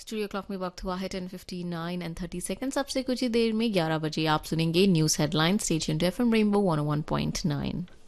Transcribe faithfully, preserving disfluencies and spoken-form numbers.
Studio clock में वक्त हुआ है ten fifty nine and thirty seconds. अब से कुछ ही देर में ग्यारह बजे आप सुनेंगे news headlines. Stay tuned to FM rainbow one O one point nine.